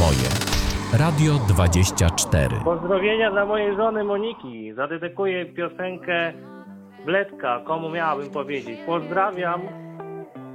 moje. Radio 24. Pozdrowienia dla mojej żony Moniki. Zadedykuję piosenkę Bledka. Komu miałabym powiedzieć? Pozdrawiam.